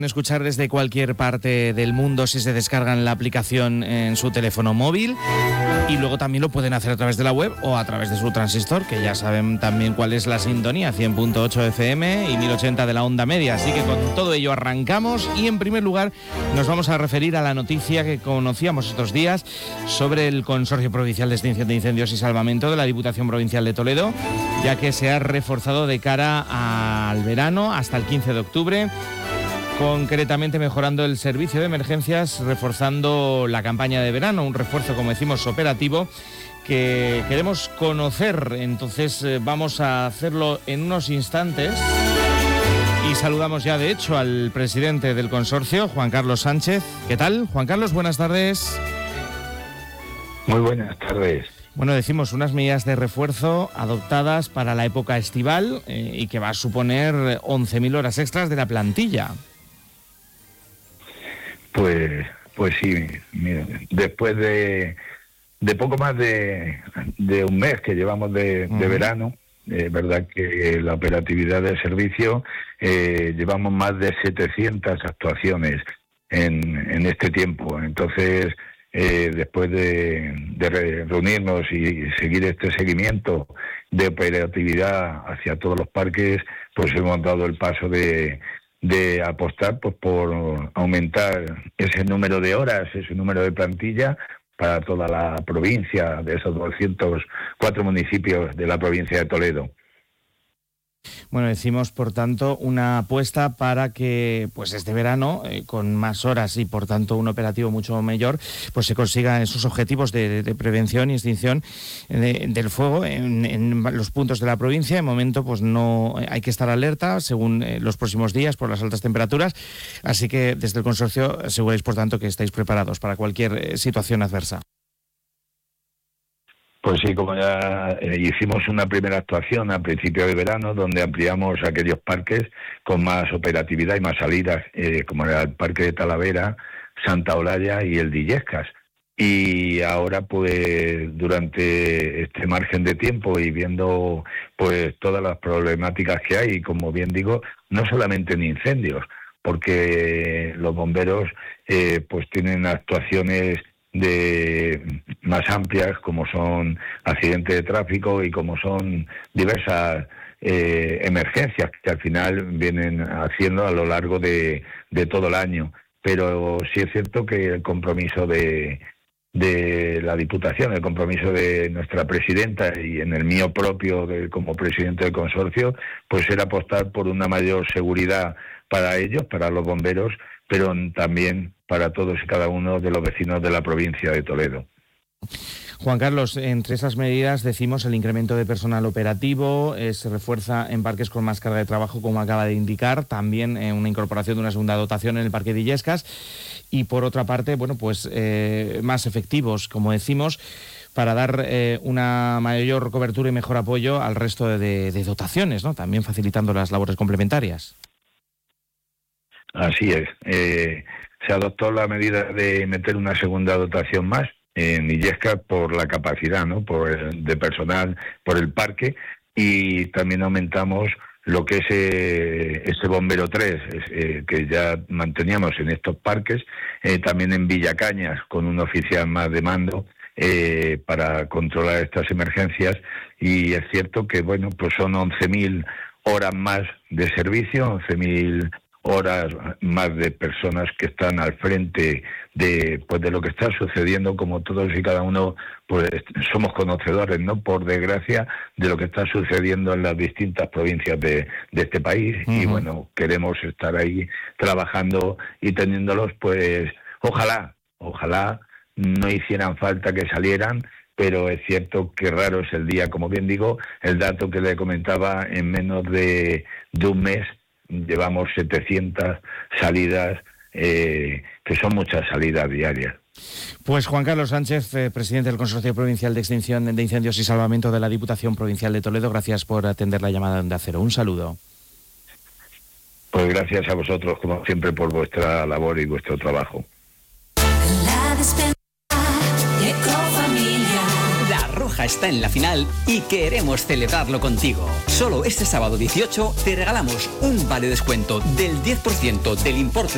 Escuchar desde cualquier parte del mundo si se descargan la aplicación en su teléfono móvil, y luego también lo pueden hacer a través de la web o a través de su transistor, que ya saben también cuál es la sintonía, 100.8 FM y 1080 de la onda media. Así que con todo ello arrancamos, y en primer lugar nos vamos a referir a la noticia que conocíamos estos días sobre el Consorcio Provincial de Extinción de Incendios y Salvamento de la Diputación Provincial de Toledo, ya que se ha reforzado de cara al verano hasta el 15 de octubre, concretamente mejorando el servicio de emergencias, reforzando la campaña de verano, un refuerzo, como decimos, operativo que queremos conocer. Entonces vamos a hacerlo en unos instantes y saludamos ya de hecho al presidente del consorcio, Juan Carlos Sánchez. ¿Qué tal, Juan Carlos? Buenas tardes. Muy buenas tardes. Bueno, decimos unas medidas de refuerzo adoptadas para la época estival y que va a suponer 11.000 horas extras de la plantilla. Pues sí, mira, después de poco más de un mes que llevamos de verano, verdad que la operatividad del servicio, llevamos más de 700 actuaciones en este tiempo. Entonces, después de reunirnos y seguir este seguimiento de operatividad hacia todos los parques, pues hemos dado el paso de apostar pues por aumentar ese número de horas, ese número de plantilla para toda la provincia, de esos 204 municipios de la provincia de Toledo. Bueno, decimos, por tanto, una apuesta para que pues este verano, con más horas y, por tanto, un operativo mucho mayor, pues se consigan esos objetivos de prevención y extinción del fuego en los puntos de la provincia. De momento, pues no hay que estar alerta según los próximos días por las altas temperaturas. Así que desde el consorcio aseguráis, por tanto, que estáis preparados para cualquier situación adversa. Pues sí, como ya hicimos una primera actuación a principios de verano, donde ampliamos aquellos parques con más operatividad y más salidas, como era el Parque de Talavera, Santa Olalla y el de Illescas. Y ahora, pues, durante este margen de tiempo y viendo pues todas las problemáticas que hay, y como bien digo, no solamente en incendios, porque los bomberos pues tienen actuaciones más amplias, como son accidentes de tráfico y como son diversas emergencias que al final vienen haciendo a lo largo de todo el año. Pero sí es cierto que el compromiso de la Diputación, el compromiso de nuestra presidenta y en el mío propio como presidente del consorcio, pues era apostar por una mayor seguridad para ellos, para los bomberos, pero también para todos y cada uno de los vecinos de la provincia de Toledo. Juan Carlos, entre esas medidas decimos el incremento de personal operativo, se refuerza en parques con más carga de trabajo, como acaba de indicar, también una incorporación de una segunda dotación en el Parque de Illescas, y por otra parte, bueno, pues más efectivos, como decimos, para dar una mayor cobertura y mejor apoyo al resto de dotaciones, ¿no? También facilitando las labores complementarias. Así es. Se adoptó la medida de meter una segunda dotación más en Illescas por la capacidad, ¿no?, de personal, por el parque, y también aumentamos lo que es ese bombero 3 que ya manteníamos en estos parques, también en Villacañas, con un oficial más de mando para controlar estas emergencias. Y es cierto que, bueno, pues son 11.000 horas más de servicio, 11.000 horas más de personas que están al frente de lo que está sucediendo, como todos y cada uno pues somos conocedores, ¿no?, por desgracia, de lo que está sucediendo en las distintas provincias de este país. Y bueno, queremos estar ahí trabajando y teniéndolos, pues ojalá no hicieran falta que salieran, pero es cierto que raro es el día. Como bien digo, el dato que le comentaba, en menos de un mes llevamos 700 salidas, que son muchas salidas diarias. Pues Juan Carlos Sánchez, presidente del Consorcio Provincial de Extinción de Incendios y Salvamento de la Diputación Provincial de Toledo, gracias por atender la llamada de Onda Cero. Un saludo. Pues gracias a vosotros, como siempre, por vuestra labor y vuestro trabajo. Roja está en la final y queremos celebrarlo contigo. Solo este sábado 18 te regalamos un vale descuento del 10% del importe